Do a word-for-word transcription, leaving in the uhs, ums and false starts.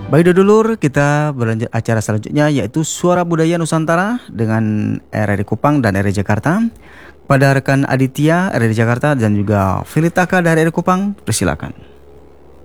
Baik dulur, kita berlanjut acara selanjutnya yaitu Suara Budaya Nusantara dengan R R I Kupang dan R R I Jakarta. Pada rekan Aditya R R I Jakarta dan juga Filitaka dari R R I Kupang, persilakan.